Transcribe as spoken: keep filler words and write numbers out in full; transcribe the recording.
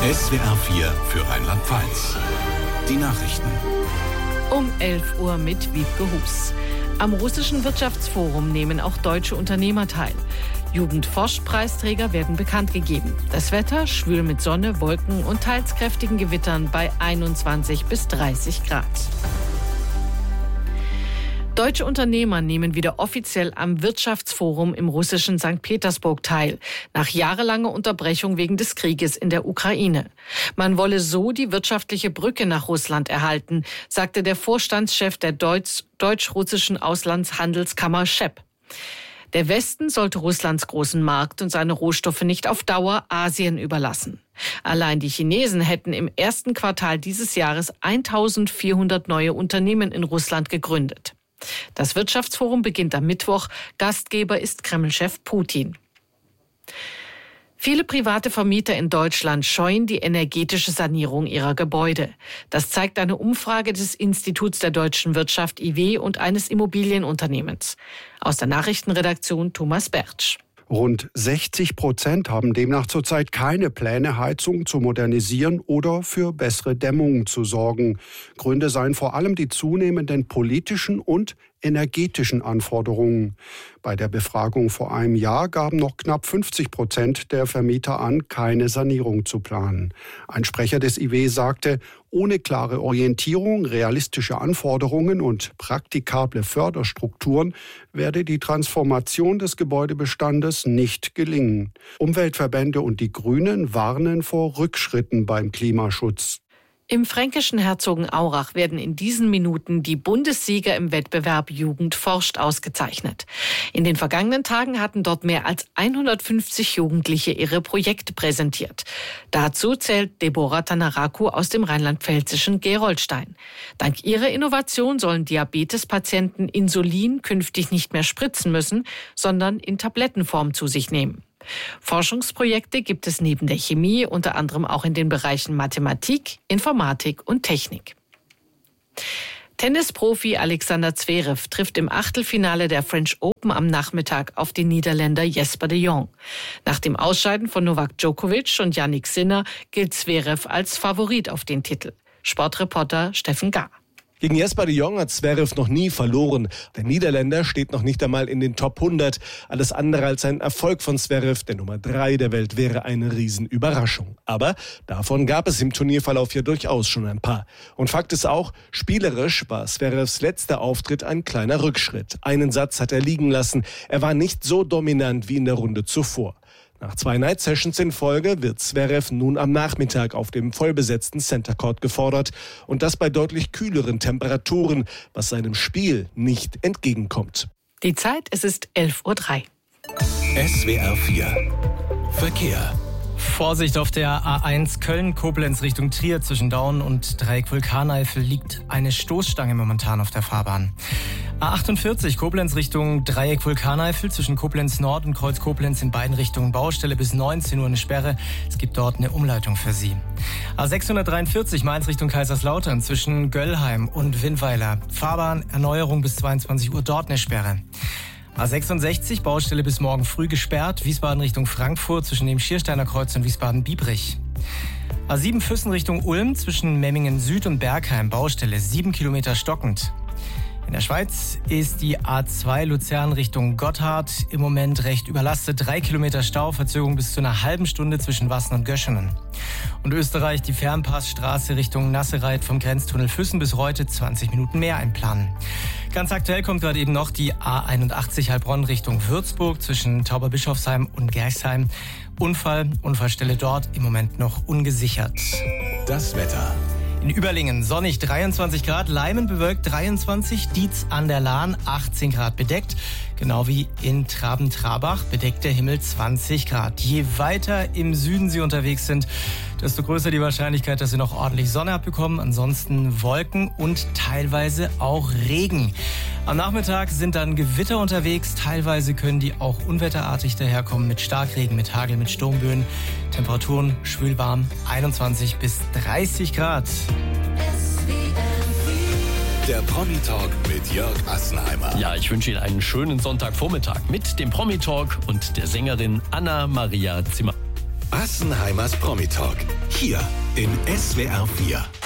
S W R vier für Rheinland-Pfalz. Die Nachrichten. Um elf Uhr mit Wiebke Hus. Am russischen Wirtschaftsforum nehmen auch deutsche Unternehmer teil. Jugendforschpreisträger werden bekannt gegeben. Das Wetter schwül mit Sonne, Wolken und teils kräftigen Gewittern bei einundzwanzig bis dreißig Grad. Deutsche Unternehmer nehmen wieder offiziell am Wirtschaftsforum im russischen Sankt Petersburg teil, nach jahrelanger Unterbrechung wegen des Krieges in der Ukraine. Man wolle so die wirtschaftliche Brücke nach Russland erhalten, sagte der Vorstandschef der Deutsch- deutsch-russischen Auslandshandelskammer S C H E P. Der Westen sollte Russlands großen Markt und seine Rohstoffe nicht auf Dauer Asien überlassen. Allein die Chinesen hätten im ersten Quartal dieses Jahres eintausendvierhundert neue Unternehmen in Russland gegründet. Das Wirtschaftsforum beginnt am Mittwoch. Gastgeber ist Kreml-Chef Putin. Viele private Vermieter in Deutschland scheuen die energetische Sanierung ihrer Gebäude. Das zeigt eine Umfrage des Instituts der deutschen Wirtschaft I W und eines Immobilienunternehmens. Aus der Nachrichtenredaktion Thomas Bertsch. Rund sechzig Prozent haben demnach zurzeit keine Pläne, Heizung zu modernisieren oder für bessere Dämmung zu sorgen. Gründe seien vor allem die zunehmenden politischen und energetischen Anforderungen. Bei der Befragung vor einem Jahr gaben noch knapp fünfzig Prozent der Vermieter an, keine Sanierung zu planen. Ein Sprecher des I W sagte, ohne klare Orientierung, realistische Anforderungen und praktikable Förderstrukturen werde die Transformation des Gebäudebestandes nicht gelingen. Umweltverbände und die Grünen warnen vor Rückschritten beim Klimaschutz. Im fränkischen Herzogenaurach werden in diesen Minuten die Bundessieger im Wettbewerb Jugend forscht ausgezeichnet. In den vergangenen Tagen hatten dort mehr als hundertfünfzig Jugendliche ihre Projekte präsentiert. Dazu zählt Deborah Tanaraku aus dem rheinland-pfälzischen Gerolstein. Dank ihrer Innovation sollen Diabetespatienten Insulin künftig nicht mehr spritzen müssen, sondern in Tablettenform zu sich nehmen. Forschungsprojekte gibt es neben der Chemie unter anderem auch in den Bereichen Mathematik, Informatik und Technik. Tennisprofi Alexander Zverev trifft im Achtelfinale der French Open am Nachmittag auf den Niederländer Jesper de Jong. Nach dem Ausscheiden von Novak Djokovic und Jannik Sinner gilt Zverev als Favorit auf den Titel. Sportreporter Steffen Gahr. Gegen Jesper de Jong hat Zverev noch nie verloren. Der Niederländer steht noch nicht einmal in den Top hundert. Alles andere als ein Erfolg von Zverev, der Nummer drei der Welt, wäre eine Riesenüberraschung. Aber davon gab es im Turnierverlauf ja durchaus schon ein paar. Und Fakt ist auch, spielerisch war Zverevs letzter Auftritt ein kleiner Rückschritt. Einen Satz hat er liegen lassen. Er war nicht so dominant wie in der Runde zuvor. Nach zwei Night-Sessions in Folge wird Zverev nun am Nachmittag auf dem vollbesetzten Center Court gefordert. Und das bei deutlich kühleren Temperaturen, was seinem Spiel nicht entgegenkommt. Die Zeit, es ist elf Uhr drei. S W R vier Verkehr. Vorsicht auf der A eins Köln-Koblenz Richtung Trier zwischen Daun und Dreieck Vulkaneifel liegt eine Stoßstange momentan auf der Fahrbahn. A achtundvierzig Koblenz Richtung Dreieck Vulkaneifel zwischen Koblenz Nord und Kreuz Koblenz in beiden Richtungen Baustelle bis neunzehn Uhr eine Sperre. Es gibt dort eine Umleitung für Sie. A sechshundertdreiundvierzig Mainz Richtung Kaiserslautern zwischen Göllheim und Windweiler. Fahrbahn Erneuerung bis zweiundzwanzig Uhr dort eine Sperre. A sechsundsechzig, Baustelle bis morgen früh gesperrt, Wiesbaden Richtung Frankfurt zwischen dem Schiersteiner Kreuz und Wiesbaden-Biebrich. A sieben Füssen Richtung Ulm zwischen Memmingen Süd und Bergheim, Baustelle sieben Kilometer stockend. In der Schweiz ist die A zwei Luzern Richtung Gotthard im Moment recht überlastet. Drei Kilometer Stau, Verzögerung bis zu einer halben Stunde zwischen Wassen und Göschenen. Und Österreich, die Fernpassstraße Richtung Nassereit vom Grenztunnel Füssen bis Reute zwanzig Minuten mehr einplanen. Ganz aktuell kommt gerade eben noch die A einundachtzig Heilbronn Richtung Würzburg zwischen Tauberbischofsheim und Gerchsheim. Unfall, Unfallstelle dort im Moment noch ungesichert. Das Wetter. In Überlingen sonnig dreiundzwanzig Grad, Leimen bewölkt dreiundzwanzig, Dietz an der Lahn achtzehn Grad bedeckt. Genau wie in Traben-Trabach bedeckt der Himmel zwanzig Grad. Je weiter im Süden Sie unterwegs sind, desto größer die Wahrscheinlichkeit, dass Sie noch ordentlich Sonne abbekommen. Ansonsten Wolken und teilweise auch Regen. Am Nachmittag sind dann Gewitter unterwegs. Teilweise können die auch unwetterartig daherkommen mit Starkregen, mit Hagel, mit Sturmböen. Temperaturen schwül warm, einundzwanzig bis dreißig Grad. Der Promi-Talk mit Jörg Assenheimer. Ja, ich wünsche Ihnen einen schönen Sonntagvormittag mit dem Promi-Talk und der Sängerin Anna-Maria Zimmer. Sassenheimers Promi-Talk. Hier in S W R vier.